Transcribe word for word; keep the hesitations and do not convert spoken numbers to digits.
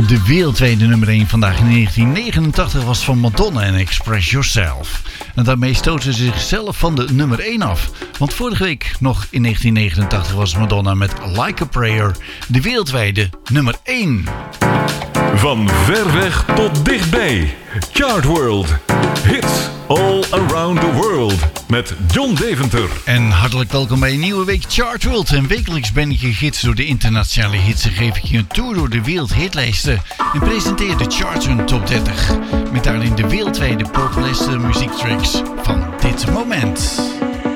De wereldwijde nummer één vandaag in negentien negenentachtig was van Madonna en Express Yourself. En daarmee stoten ze zichzelf van de nummer één af. Want vorige week, nog in negentien negenentachtig, was Madonna met Like a Prayer de wereldwijde nummer één. Van ver weg tot dichtbij. Chart World. Hits all around the world. Met John Deventer. En hartelijk welkom bij een nieuwe week Chart World. En wekelijks ben ik je gids door de internationale hits. En geef ik je een tour door de wereldhitlijsten. En presenteer de Chart Run Top dertig. Met daarin de wereldwijde populairste muziektracks van dit moment.